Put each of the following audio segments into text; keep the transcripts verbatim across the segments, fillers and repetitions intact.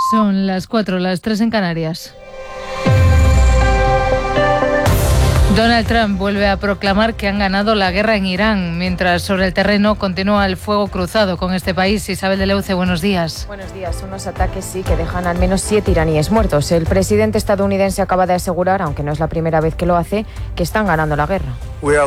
Son las cuatro, las tres en Canarias. Donald Trump vuelve a proclamar que han ganado la guerra en Irán, mientras sobre el terreno continúa el fuego cruzado con este país. Isabel de Leuce, buenos días. Buenos días. Unos ataques sí que dejan al menos siete iraníes muertos. El presidente estadounidense acaba de asegurar, aunque no es la primera vez que lo hace, que están ganando la guerra.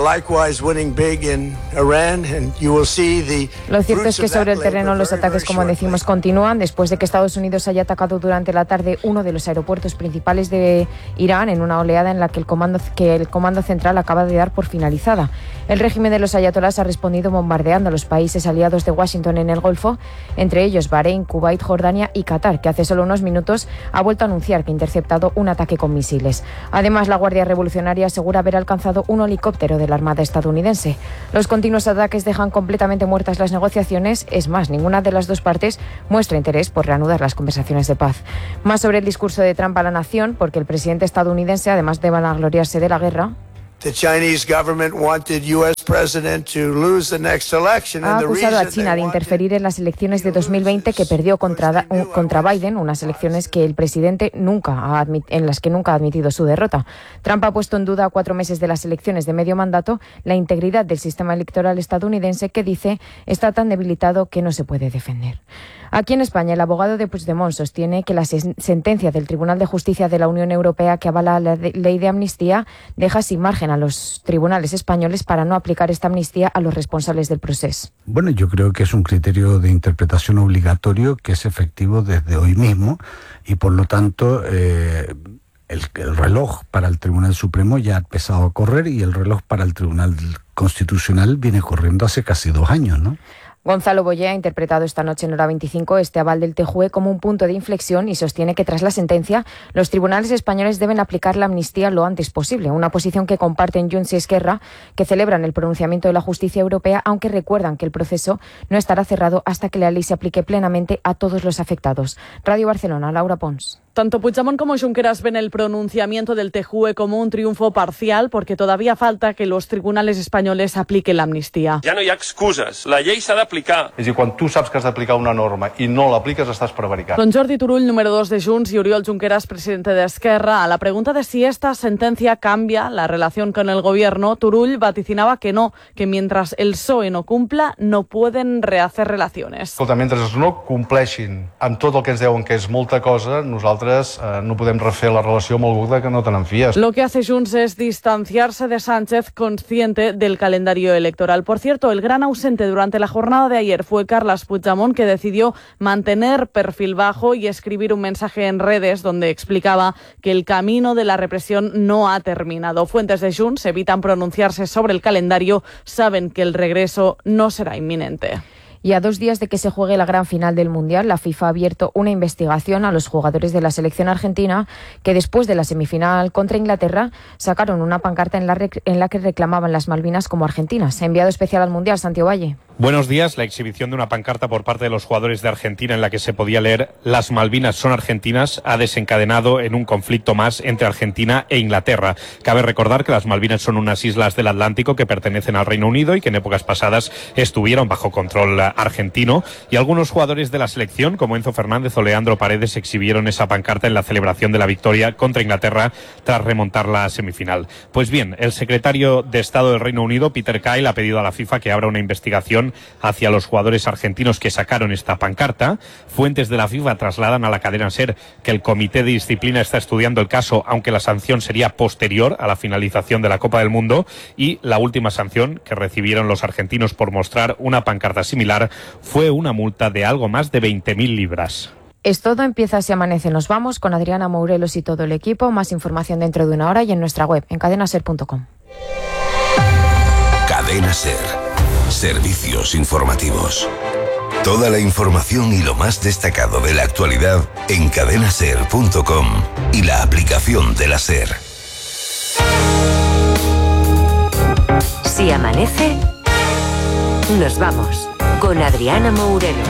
Lo cierto es que sobre el terreno los ataques, como decimos, continúan después de que Estados Unidos haya atacado durante la tarde uno de los aeropuertos principales de Irán en una oleada en la que el comando que el comando central acaba de dar por finalizada. El régimen de los ayatolás ha respondido bombardeando a los países aliados de Washington en el Golfo, entre ellos Bahrein, Kuwait, Jordania y Qatar, que hace solo unos minutos ha vuelto a anunciar que ha interceptado un ataque con misiles. Además, la Guardia Revolucionaria asegura haber alcanzado un helicóptero de la Armada estadounidense. Los continuos ataques dejan completamente muertas las negociaciones. Es más, ninguna de las dos partes muestra interés por reanudar las conversaciones de paz. Más sobre el discurso de Trump a la nación, porque el presidente estadounidense, además de vanagloriarse de la guerra, The Chinese government wanted U S president to lose the next election. Ha acusado a China de interferir en las elecciones de dos mil veinte que perdió contra, contra Biden, unas elecciones que el presidente nunca ha admit, en las que nunca ha admitido su derrota. Trump ha puesto en duda a cuatro meses de las elecciones de medio mandato la integridad del sistema electoral estadounidense, que dice está tan debilitado que no se puede defender. Aquí en España, el abogado de Puigdemont sostiene que la sentencia del Tribunal de Justicia de la Unión Europea que avala la ley de amnistía deja sin margen a los tribunales españoles para no aplicar esta amnistía a los responsables del proceso. Bueno, yo creo que es un criterio de interpretación obligatorio que es efectivo desde hoy mismo y, por lo tanto, eh, el, el reloj para el Tribunal Supremo ya ha empezado a correr y el reloj para el Tribunal Constitucional viene corriendo hace casi dos años, ¿no? Gonzalo Boye ha interpretado esta noche en Hora veinticinco este aval del T J U E como un punto de inflexión y sostiene que tras la sentencia los tribunales españoles deben aplicar la amnistía lo antes posible, una posición que comparten Junts y Esquerra, que celebran el pronunciamiento de la justicia europea, aunque recuerdan que el proceso no estará cerrado hasta que la ley se aplique plenamente a todos los afectados. Radio Barcelona, Laura Pons. Tanto Puigdemont como Junqueras ven el pronunciamiento del T J U E como un triunfo parcial porque todavía falta que los tribunales españoles apliquen la amnistía. Ja no hi ha excuses, la llei s'ha d'aplicar. És a dir, quan tu saps que has d'aplicar una norma i no l'apliques, estàs prevaricant. Don Jordi Turull, número dos de Junts, y Oriol Junqueras, presidente de Esquerra, a la pregunta de si esta sentencia cambia la relación con el gobierno, Turull vaticinaba que no, que mientras el P S O E no cumpla, no pueden rehacer relaciones. Escolta, mentre no compleixin amb tot el que ens deuen, que és molta cosa, nosaltres eh, no podem refer la relació amb algú que no te n'enfies. Lo que hace Junts es distanciarse de Sánchez, consciente del calendario electoral. Por cierto, el gran ausente durante la jornada de ayer fue Carles Puigdemont, que decidió mantener perfil bajo y escribir un mensaje en redes donde explicaba que el camino de la represión no ha terminado. Fuentes de Junts evitan pronunciarse sobre el calendario, saben que el regreso no será inminente. Y a dos días de que se juegue la gran final del Mundial, la FIFA ha abierto una investigación a los jugadores de la selección argentina que después de la semifinal contra Inglaterra sacaron una pancarta en la, rec- en la que reclamaban las Malvinas como argentinas. Enviado especial al Mundial, Santiago Valle. Buenos días. La exhibición de una pancarta por parte de los jugadores de Argentina en la que se podía leer "Las Malvinas son argentinas" ha desencadenado en un conflicto más entre Argentina e Inglaterra. Cabe recordar que las Malvinas son unas islas del Atlántico que pertenecen al Reino Unido y que en épocas pasadas estuvieron bajo control argentino, y algunos jugadores de la selección como Enzo Fernández o Leandro Paredes exhibieron esa pancarta en la celebración de la victoria contra Inglaterra tras remontar la semifinal. Pues bien, el secretario de Estado del Reino Unido, Peter Kyle, ha pedido a la FIFA que abra una investigación hacia los jugadores argentinos que sacaron esta pancarta. Fuentes de la FIFA trasladan a la cadena SER que el Comité de Disciplina está estudiando el caso, aunque la sanción sería posterior a la finalización de la Copa del Mundo, y la última sanción que recibieron los argentinos por mostrar una pancarta similar fue una multa de algo más de veinte mil libras. Es todo, empieza Si Amanece. Nos vamos con Adriana Mourelos y todo el equipo. Más información dentro de una hora y en nuestra web, en cadena ser punto com. Cadena SER. Servicios informativos. Toda la información y lo más destacado de la actualidad en cadena ser punto com y la aplicación de la SER. Si amanece, nos vamos con Adriana Mourelos.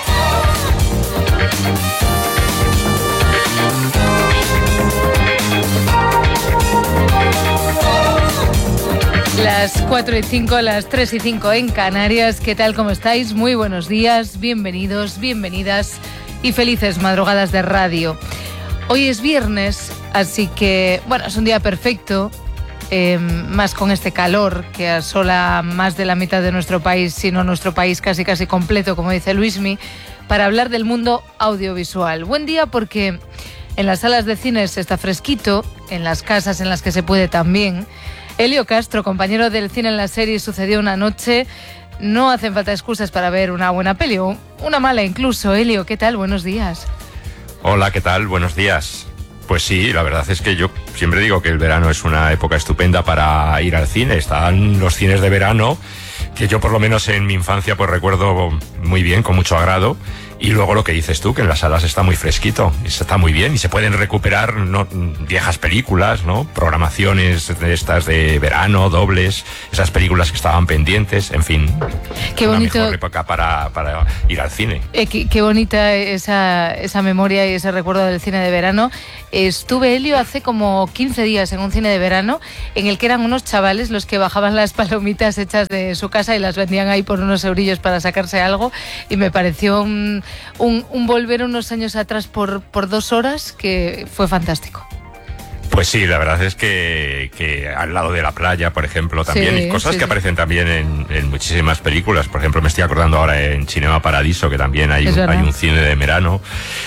Las cuatro y cinco, las tres y cinco en Canarias. ¿Qué tal? ¿Cómo estáis? Muy buenos días, bienvenidos, bienvenidas. y felices madrugadas de radio. Hoy es viernes, así que, bueno, es un día perfecto, eh, más con este calor que asola más de la mitad de nuestro país, sino nuestro país casi casi completo, como dice Luismi, para hablar del mundo audiovisual. Buen día porque en las salas de cines está fresquito, en las casas en las que se puede también. Elio Castro, compañero del cine en la serie Sucedió una noche. No hacen falta excusas para ver una buena peli, o una mala incluso. Elio, ¿qué tal? Buenos días. Hola, ¿qué tal? Buenos días. Pues sí, la verdad es que yo siempre digo que el verano es una época estupenda para ir al cine. Están los cines de verano, que yo por lo menos en mi infancia pues recuerdo muy bien, con mucho agrado. Y luego lo que dices tú, que en las salas está muy fresquito, está muy bien y se pueden recuperar ¿no? viejas películas, ¿no? Programaciones de estas de verano, dobles, esas películas que estaban pendientes, en fin. Qué bonito. Una mejor época para, para ir al cine. Eh, qué, qué bonita esa, esa memoria y ese recuerdo del cine de verano. Estuve, Elio, hace como quince días en un cine de verano en el que eran unos chavales los que bajaban las palomitas hechas de su casa y las vendían ahí por unos eurillos para sacarse algo, y me pareció un, un, un volver unos años atrás por, por dos horas que fue fantástico. Pues sí, la verdad es que, que al lado de la playa, por ejemplo, también, sí, y cosas sí, que sí. aparecen también en, en muchísimas películas. Por ejemplo, me estoy acordando ahora en Cinema Paradiso, que también hay, un, hay un cine de verano.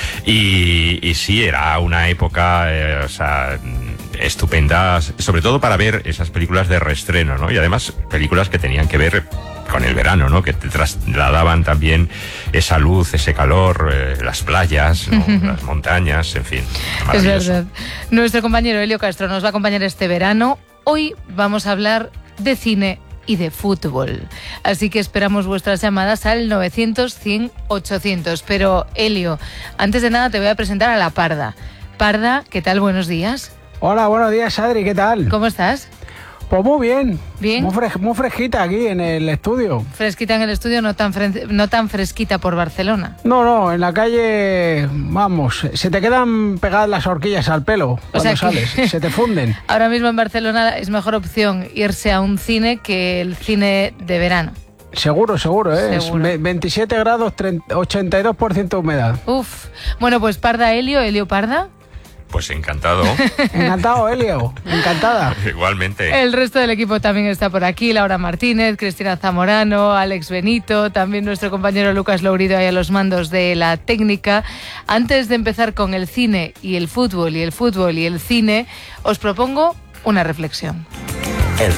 Y, y sí, era una época, eh, o sea, estupenda, sobre todo para ver esas películas de reestreno, ¿no? Y además, películas que tenían que ver con el verano, ¿no? Que te trasladaban también esa luz, ese calor, eh, las playas, ¿no? Las montañas, en fin. Es verdad. Nuestro compañero Elio Castro nos va a acompañar este verano. Hoy vamos a hablar de cine y de fútbol. Así que esperamos vuestras llamadas al novecientos, cien, ochocientos. Pero, Elio, antes de nada te voy a presentar a la Parda. Parda, ¿qué tal? Buenos días. Hola, buenos días, Adri, ¿qué tal? ¿Cómo estás? Pues muy bien. ¿Bien? Muy, fres muy fresquita aquí en el estudio. Fresquita en el estudio, no tan, no tan fresquita por Barcelona. No, no, en la calle, vamos, se te quedan pegadas las horquillas al pelo cuando o sea sales, que... se te funden. Ahora mismo en Barcelona es mejor opción irse a un cine que el cine de verano. Seguro, seguro, ¿eh? Seguro. Es veintisiete grados, ochenta y dos por ciento humedad. Uf. Bueno, pues Parda, Elio, Elio Parda. Pues encantado. Encantado, Elio. Encantada. Igualmente. El resto del equipo también está por aquí. Laura Martínez, Cristina Zamorano, Alex Benito, también nuestro compañero Lucas Lourido ahí a los mandos de la técnica. Antes de empezar con el cine y el fútbol y el fútbol y el cine, os propongo una reflexión.